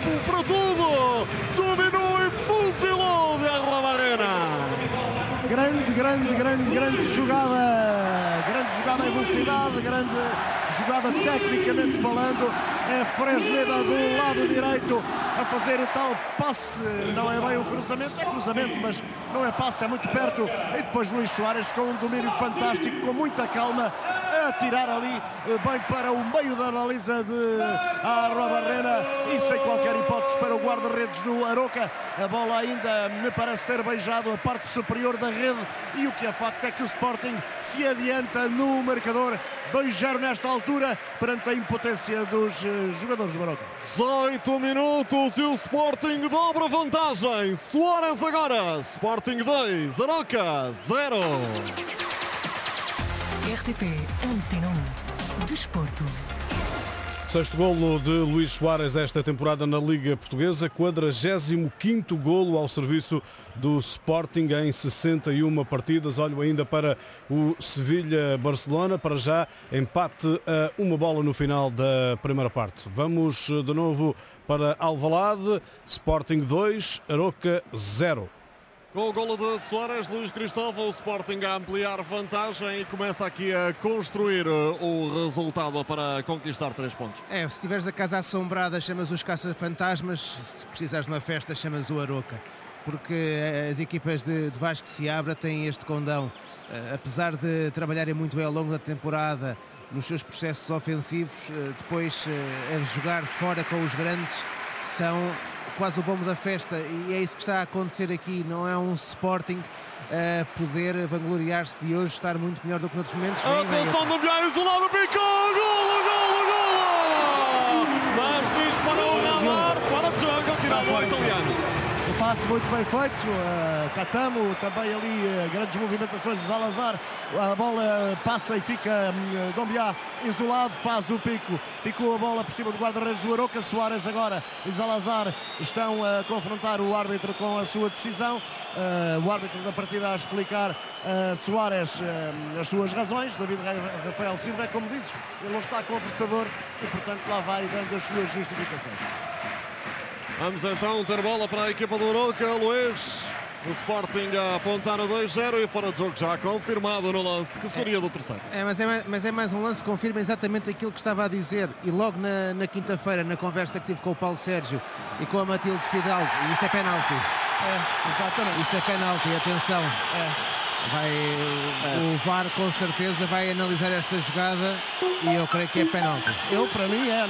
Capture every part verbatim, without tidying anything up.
tempo para tudo. Dominou e fuzilou de Arruabarrena. Grande, grande, grande, grande jogada. Grande jogada em velocidade, grande jogada tecnicamente falando. É Fresneda do lado direito a fazer o tal passe. Não é bem o cruzamento, é cruzamento, mas não é passe, é muito perto. E depois Luís Soares com um domínio fantástico, com muita calma, a tirar ali bem para o meio da baliza de Arruabarrena e sem qualquer hipótese para o guarda-redes do Aroca. A bola ainda me parece ter beijado a parte superior da rede e o que é facto é que o Sporting se adianta no marcador dois zero nesta altura perante a impotência dos jogadores do Aroca. dezoito minutos e o Sporting dobra vantagem. Soares agora. Sporting dois, Aroca zero. R T P Antena um Desporto. Sexto golo de Luís Soares esta temporada na Liga Portuguesa, quadragésimo quinto golo ao serviço do Sporting em sessenta e uma partidas. Olho ainda para o Sevilha-Barcelona, para já empate a uma bola no final da primeira parte. Vamos de novo para Alvalade, Sporting dois, Aroca zero. Com o golo de Soares, Luís Cristóvão, o Sporting a ampliar vantagem e começa aqui a construir o resultado para conquistar três pontos. É, se tiveres a casa assombrada, chamas os caça-fantasmas, se precisares de uma festa, chamas o Aroca. Porque as equipas de, de Vasco Seabra têm este condão. Uh, apesar de trabalharem muito bem ao longo da temporada nos seus processos ofensivos, uh, depois uh, a jogar fora com os grandes são quase o bombo da festa, e é isso que está a acontecer aqui. Não é um Sporting a poder vangloriar-se de hoje estar muito melhor do que noutros momentos. Atenção do Biá, isolado, picou, golo, golo, golo! Mas disparou o radar, fora de jogo, tirado o italiano. O passe muito bem feito, uh, Catamo também ali, uh, grandes movimentações de Salazar, a bola passa e fica um, Dombiá isolado, faz o pico, picou a bola por cima do guarda-redes do Aroca. Soares agora e Salazar estão a confrontar o árbitro com a sua decisão, uh, o árbitro da partida a explicar a uh, Soares uh, as suas razões. David Rafael Silva, como dizes, ele não está conversador e portanto lá vai dando as suas justificações. Vamos então ter bola para a equipa do Aroca, Luís. O Sporting a apontar a dois zero e fora de jogo já confirmado no lance, que seria do terceiro. É, mas, é, mas é mais um lance que confirma exatamente aquilo que estava a dizer. E logo na, na quinta-feira, na conversa que tive com o Paulo Sérgio e com a Matilde Fidalgo, isto é penalti. É, exatamente. Isto é penalti, atenção. É. Vai, é. O V A R com certeza vai analisar esta jogada e eu creio que é penalti. Eu, para mim, é,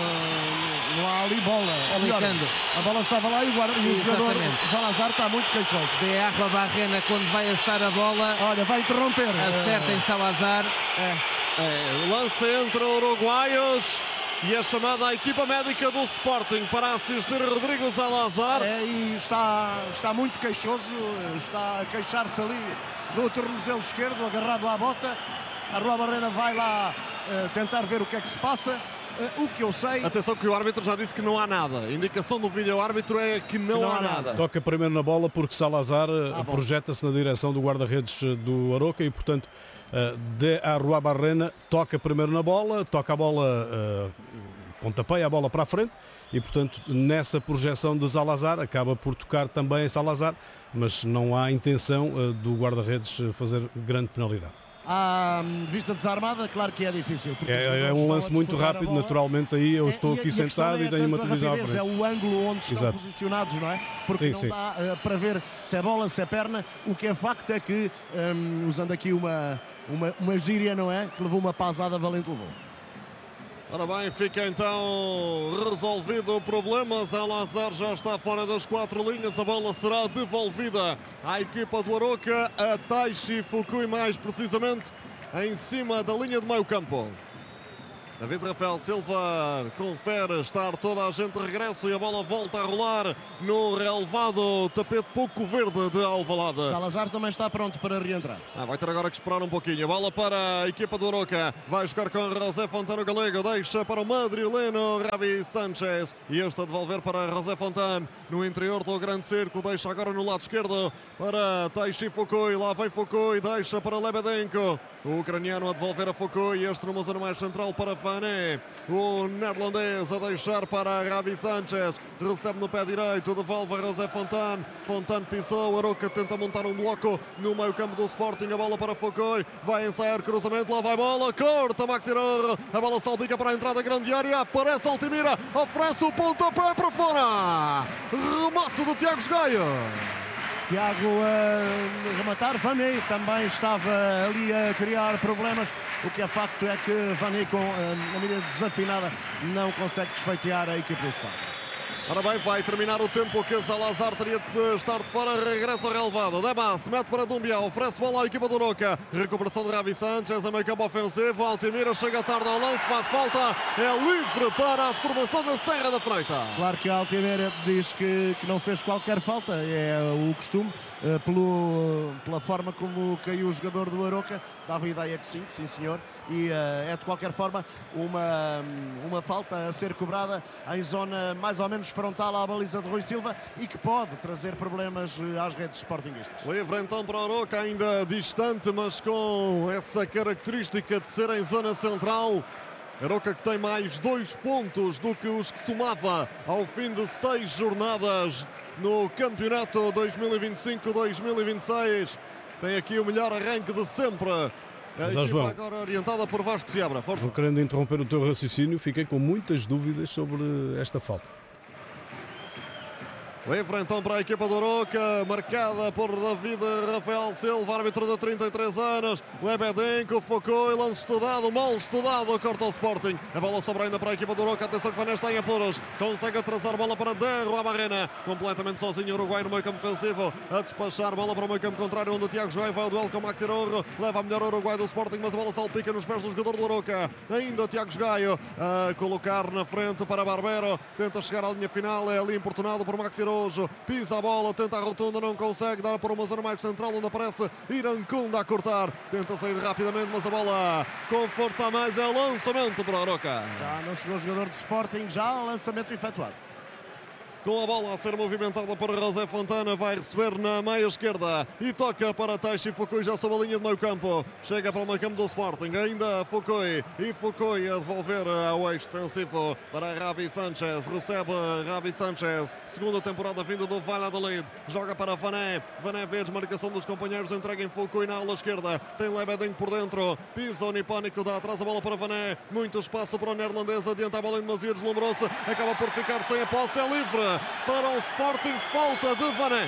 não, não há ali bola. Explicando. A bola estava lá e o, guarda, e o jogador Salazar está muito queixoso. De Arruabarrena, quando vai ajustar a bola, olha, vai interromper. Acerta é. em Salazar. É. É, lance entre uruguaios. E é chamada a equipa médica do Sporting para assistir Rodrigo Salazar. É, e está, está muito queixoso, está a queixar-se ali do tornozelo esquerdo, agarrado à bota. A Arruabarrena vai lá uh, tentar ver o que é que se passa. Uh, o que eu sei... Atenção que o árbitro já disse que não há nada. A indicação do vídeo-árbitro é que não, que não há, há nada. nada. Toca primeiro na bola porque Salazar ah, projeta-se na direção do guarda-redes do Aroca e, portanto, uh, de Arruabarrena toca primeiro na bola, toca a bola, uh, pontapeia a bola para a frente e, portanto, nessa projeção de Salazar acaba por tocar também Salazar, mas não há intenção uh, do guarda-redes fazer grande penalidade. À vista desarmada, claro que é difícil. É, é um lance muito rápido, naturalmente. Aí eu estou é, aqui e sentado é e tenho uma televisão à frente. É o ângulo onde estão Exato. posicionados, não é? Porque sim, não sim. dá uh, para ver se é bola, se é perna. O que é facto é que, um, usando aqui uma, uma, uma gíria, não é? Que levou uma pausada valente, levou. Ora bem, fica então resolvido o problema. Salazar já está fora das quatro linhas. A bola será devolvida à equipa do Aroca, a Taishi Fukui, mais precisamente em cima da linha de meio campo. David Rafael Silva confere estar toda a gente de regresso e a bola volta a rolar no relevado tapete pouco verde de Alvalade. Salazar também está pronto para reentrar. Ah, vai ter agora que esperar um pouquinho. A bola para a equipa do Aroca. Vai jogar com José Fontano Galego. Deixa para o madrileno Ravi Sanchez. E este a devolver para José Fontano no interior do grande círculo. Deixa agora no lado esquerdo para Taishi Fukui. Lá vem Fukui. Deixa para Lebedenko. O ucraniano a devolver a Foucault e este numa zona mais central para Vané. O neerlandês a deixar para Ravi Sanchez. Recebe no pé direito, devolve a José Fontane. Fontane pisou, Aroca tenta montar um bloco no meio campo do Sporting. A bola para Foucault, vai ensaiar cruzamento, lá vai bola, corta Maxi Rojo. A bola salpica para a entrada grande área, aparece Altimira, oferece o pontapé para fora. Remate do Tiago Gaio. Tiago a rematar, Vané também estava ali a criar problemas. O que é facto é que Vané, com a mira desafinada, não consegue desfeitear a equipe do Sporting. Ora bem, vai terminar o tempo que Salazar teria de estar de fora, regressa ao relevado. Debast, mete para Dumbia, oferece bola à equipa do Aroca. Recuperação de Ravi Sanchez, a meio campo ofensivo. Altimira chega tarde ao lance, faz falta. É livre para a formação da Serra da Freita. Claro que a Altimira diz que, que não fez qualquer falta, é o costume. Uh, pelo, pela forma como caiu o jogador do Aroca, dava a ideia que sim, que sim senhor, e uh, é de qualquer forma uma, uma falta a ser cobrada em zona mais ou menos frontal à baliza de Rui Silva e que pode trazer problemas às redes sportinguistas. Livre então para o Aroca, ainda distante, mas com essa característica de ser em zona central. Aroca que tem mais dois pontos do que os que somava ao fim de seis jornadas no campeonato dois mil e vinte e cinco dois mil e vinte e seis. Tem aqui o melhor arranque de sempre. A Mas, equipa João, agora orientada por Vasco Seabra. Força. Não querendo interromper o teu raciocínio, fiquei com muitas dúvidas sobre esta falta. Livre então para a equipa do Aroca, marcada por David Rafael Silva, árbitro de trinta e três anos. Lebedenko, Foucault, lance estudado, mal estudado, corta o Sporting. A bola sobra ainda para a equipa do Aroca, atenção que Vané está em apuros. Consegue atrasar bola para Derro a Barrena, completamente sozinho o Uruguai no meio campo ofensivo, a despachar bola para o meio campo contrário, onde o Tiago Joy vai ao duelo com o Maxi Rojo, leva a melhor o Uruguai do Sporting, mas a bola salpica nos pés do jogador do Aroca. Ainda o Tiago Gaio a colocar na frente para Barbero, tenta chegar à linha final, é ali importunado por Maxi Rojo. Pisa a bola, tenta a rotunda, não consegue dar para uma zona mais central onde aparece Irancunda a cortar, tenta sair rapidamente, mas a bola com força a mais, é lançamento para a Aroca. Já não chegou o jogador do Sporting, já lançamento efetuado. Com a bola a ser movimentada para José Fontana, vai receber na meia esquerda e toca para Taishi Foucault, já sob a linha de meio campo. Chega para o meio campo do Sporting, ainda Foucault e Foucault a devolver ao eixo defensivo para Ravi Sanchez. Recebe Ravi Sanchez, segunda temporada vinda do Valladolid. Joga para Vané, Vané vê a desmarcação dos companheiros, entrega em Foucault na ala esquerda. Tem Lebedenko por dentro, pisa o nipónico, dá atrás a bola para Vané. Muito espaço para o neerlandês, adianta a bola em demasia, deslumbrou-se, acaba por ficar sem a posse, é livre para o Sporting, falta de Vané.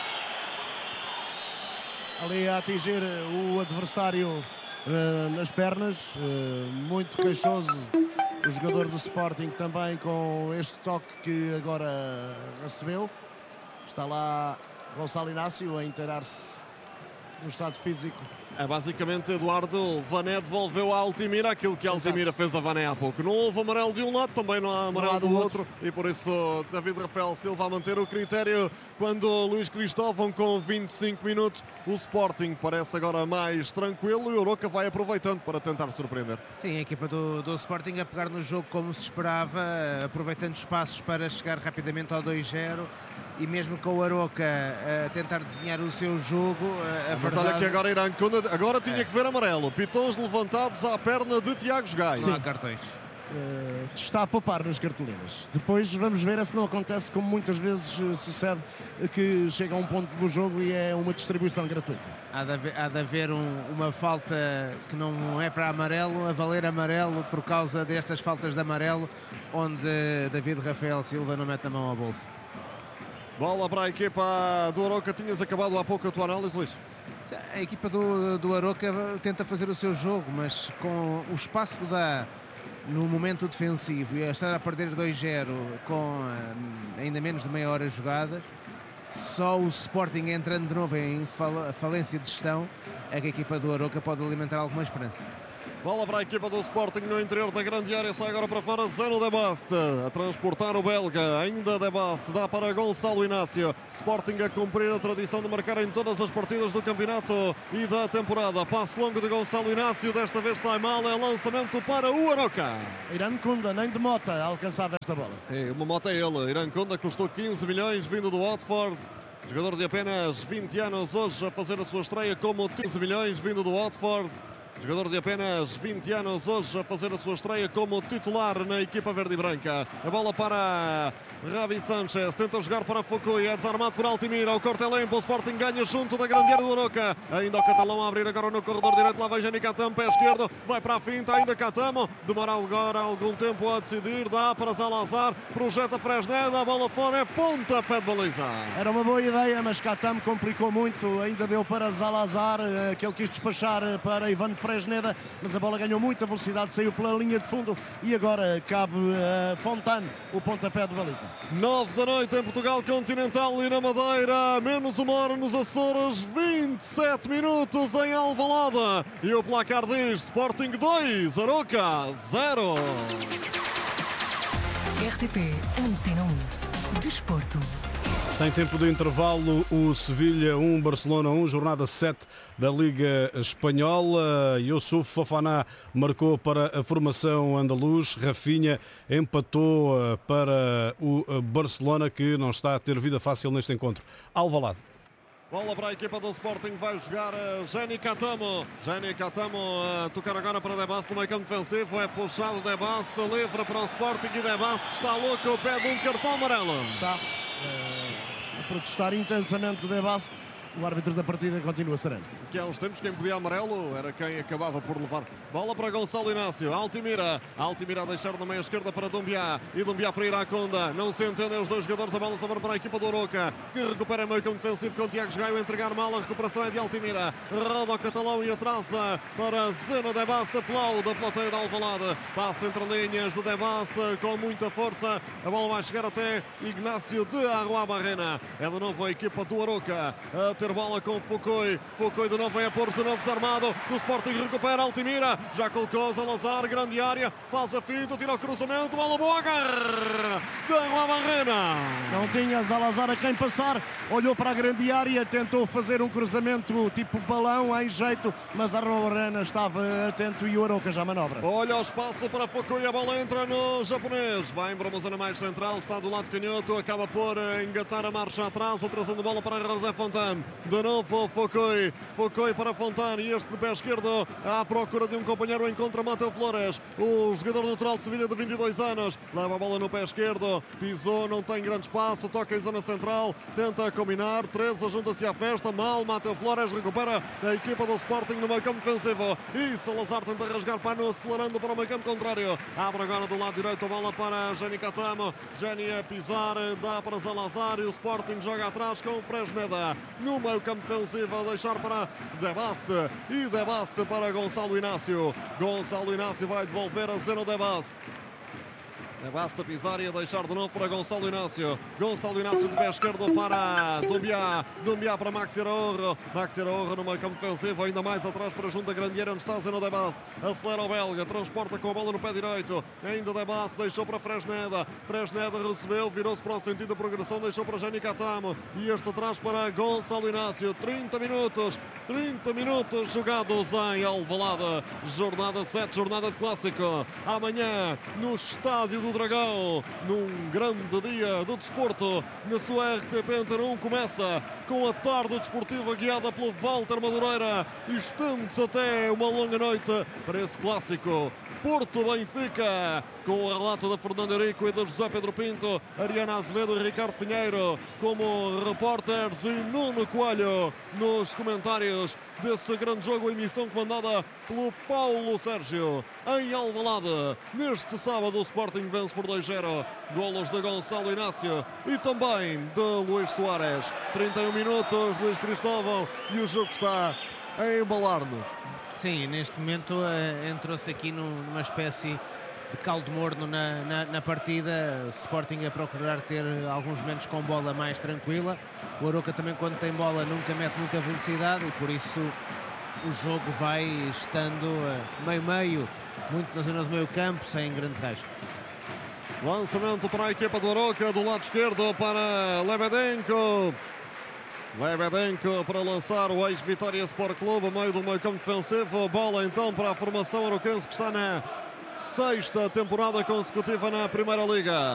Ali a atingir o adversário uh, nas pernas, uh, muito queixoso o jogador do Sporting também com este toque que agora recebeu. Está lá Gonçalo Inácio a inteirar-se no estado físico. É basicamente, Eduardo, Vané devolveu a Altimira aquilo que a Altimira fez a Vané há pouco. Não houve amarelo de um lado, também não há amarelo do outro. E por isso David Rafael Silva a manter o critério quando Luís Cristóvão com vinte e cinco minutos. O Sporting parece agora mais tranquilo e o Aroca vai aproveitando para tentar surpreender. Sim, a equipa do, do Sporting a pegar no jogo como se esperava, aproveitando espaços para chegar rapidamente ao dois zero. E mesmo com o Aroca a tentar desenhar o seu jogo, a Mas verdade... olha que agora Irancunda, agora tinha É. que ver amarelo. Pitons levantados à perna de Tiago Gaio. Não há cartões. Uh, está a poupar nas cartolinas. Depois vamos ver se não acontece como muitas vezes uh, sucede, uh, que chega a um ponto do jogo e é uma distribuição gratuita. Há de haver, há de haver um, uma falta que não é para amarelo, a valer amarelo por causa destas faltas de amarelo, onde David Rafael Silva não mete a mão ao bolso. Bola para a equipa do Aroca. Tinhas acabado há pouco a tua análise, Luís? A equipa do, do Aroca tenta fazer o seu jogo, mas com o espaço que dá no momento defensivo e a estar a perder dois zero com hum, ainda menos de meia hora jogadas, só o Sporting entrando de novo em fal falência de gestão é que a equipa do Aroca pode alimentar alguma esperança. Bola para a equipa do Sporting no interior da grande área, sai agora para fora, Zeno Debast a transportar o belga, ainda Debast, dá para Gonçalo Inácio. Sporting a cumprir a tradição de marcar em todas as partidas do campeonato e da temporada. Passo longo de Gonçalo Inácio, desta vez sai mal, é lançamento para o Aroca. Irancunda nem de mota alcançava esta bola. É, uma moto é ele, Irancunda custou quinze milhões, vindo do Watford. Jogador de apenas vinte anos, hoje a fazer a sua estreia como quinze milhões, vindo do Watford. Jogador de apenas vinte anos, hoje a fazer a sua estreia como titular na equipa verde e branca. A bola para David Sanchez, tenta jogar para Foucault, é desarmado por Altimira, o corte é limpo, o Sporting ganha junto da grande área do Aroca. Ainda o Catalão a abrir agora no corredor direito, lá vai Jani Catamo, pé esquerdo, vai para a finta, ainda Catamo, demora agora algum tempo a decidir, dá para Salazar, projeta Fresneda, a bola fora, é pontapé de baliza. Era uma boa ideia, mas Catamo complicou muito, ainda deu para Salazar, que ele quis despachar para Ivan Fresneda, mas a bola ganhou muita velocidade, saiu pela linha de fundo e agora cabe a Fontane o pontapé de baliza. nove da noite em Portugal Continental e na Madeira, menos uma hora nos Açores, vinte e sete minutos em Alvalade. E o placar diz Sporting dois, Aroca zero. R T P Antena um. Desporto. Tem tempo de intervalo o Sevilha um, Barcelona um, jornada sete da Liga Espanhola. Youssouf Fofana marcou para a formação andaluz. Rafinha empatou para o Barcelona, que não está a ter vida fácil neste encontro. Alvalade. Bola para a equipa do Sporting, vai jogar Jani Catamo. Jani Catamo a tocar agora para Debast no meio campo defensivo. É puxado Debast, livre para o Sporting e Debast está louco, pede um cartão amarelo. Está uh, a protestar intensamente Debast. O árbitro da partida continua sereno. Que há uns tempos quem podia amarelo era quem acabava por levar. Bola para Gonçalo Inácio. Altimira. Altimira a deixar na meia esquerda para Dumbiá. E Dumbiá para Iraconda. Não se entendem os dois jogadores. A bola sobra para a equipa do Aroca, que recupera meio campo defensivo com o Tiago Gaio a entregar mal. A recuperação é de Altimira. Roda o Catalão e atrasa para Zeno Debast. Aplaude a plateia de Alvalade. Passa entre linhas de Debast com muita força. A bola vai chegar até Ignácio de Arroa Barrena. É de novo a equipa do Aroca a ter bola com Foucault. Foucault de novo vem a pôr-se de novo desarmado. O Sporting recupera Altimira. Já colocou Salazar, grande área. Faz a finta, tira o cruzamento. Bola boa, agarra de Arroa Barrena. Não tinha Salazar a quem passar. Olhou para a grande área, tentou fazer um cruzamento tipo balão em jeito, mas Arroa Barrena estava atento e o Aroca já manobra. Olha o espaço para Foucault e a bola entra no japonês. Vai para uma zona mais central, está do lado canhoto, acaba por engatar a marcha atrás, trazendo a bola para José Fontane. De novo Foucault, Foucault para Fontane e este de pé esquerdo à procura de um companheiro, encontra Mateu Flores, o jogador natural de Sevilha de vinte e dois anos, leva a bola no pé esquerdo, pisou, não tem grande espaço, toca em zona central, tenta combinar, Teresa junta-se à festa, mal, Mateu Flores recupera a equipa do Sporting no meio campo defensivo e Salazar tenta rasgar pano, acelerando para o meio campo contrário, abre agora do lado direito a bola para Jani Catamo, Jani a pisar, dá para Salazar e o Sporting joga atrás com Fresneda no meio campo defensivo, a deixar para Debast e Debast para Gonçalo Inácio. Gonçalo Inácio vai devolver a Zeno Debast. Debast a pisar e a deixar de novo para Gonçalo Inácio. Gonçalo Inácio de pé esquerdo para Dumbiá. Dumbiá para Maxi Araújo. Maxi Araújo no meio campo defensivo, ainda mais atrás para junto da grande área onde está Zeno Debast. Acelera o belga, transporta com a bola no pé direito. Ainda Debast, deixou para Fresneda. Fresneda recebeu, virou-se para o sentido da progressão, deixou para Jani Catamo. E este atrás para Gonçalo Inácio. trinta minutos, trinta minutos jogados em Alvalade. Jornada sete, jornada de clássico. Amanhã no estádio do Dragão, num grande dia do desporto, na sua R T P Antena um, começa com a tarde desportiva guiada pelo Walter Madureira e estende-se até uma longa noite para esse clássico. Porto-Benfica, com o relato da Fernanda Henrique e da José Pedro Pinto, Ariana Azevedo e Ricardo Pinheiro como repórteres e Nuno Coelho nos comentários desse grande jogo, emissão comandada pelo Paulo Sérgio. Em Alvalade, neste sábado o Sporting vence por dois a zero, golos de Gonçalo Inácio e também de Luís Soares. trinta e um minutos, Luís Cristóvão, e o jogo está a embalar-nos. Sim, neste momento uh, entrou-se aqui num, numa espécie de caldo morno na, na, na partida. O Sporting a procurar ter alguns momentos com bola mais tranquila. O Aroca também, quando tem bola, nunca mete muita velocidade e por isso o jogo vai estando meio-meio, uh, muito na zona do meio campo, sem grande risco. Lançamento para a equipa do Aroca, do lado esquerdo para Lebedenko. Lebedenko para lançar o ex-Vitória Sport Clube a meio do meio campo defensivo. Bola então para a formação aroquense, que está na sexta temporada consecutiva na Primeira Liga.